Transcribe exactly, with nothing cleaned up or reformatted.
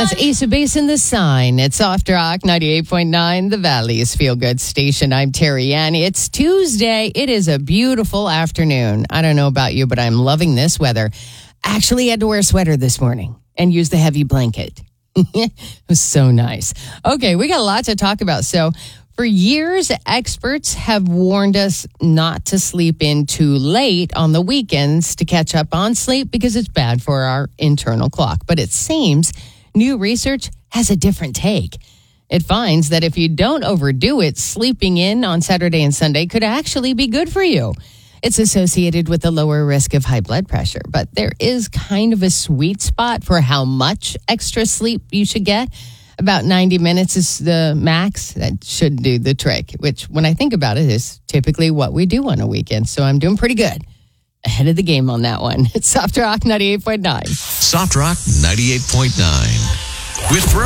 That's Asa Bass in the Sign. It's Soft Rock ninety-eight point nine, the Valley's Feel Good Station. I'm Terry Ann. It's Tuesday. It is a beautiful afternoon. I don't know about you, but I'm loving this weather. Actually had to wear a sweater this morning and use the heavy blanket. It was so nice. Okay, we got a lot to talk about. So for years, experts have warned us not to sleep in too late on the weekends to catch up on sleep because it's bad for our internal clock. But it seems new research has a different take. It finds that if you don't overdo it, sleeping in on Saturday and Sunday could actually be good for you. It's associated with a lower risk of high blood pressure, but there is kind of a sweet spot for how much extra sleep you should get. About ninety minutes is the max. That should do the trick, which when I think about it is typically what we do on a weekend. So I'm doing pretty good. Ahead of the game on that one. It's Soft Rock ninety-eight point nine. Soft Rock ninety-eight point nine. With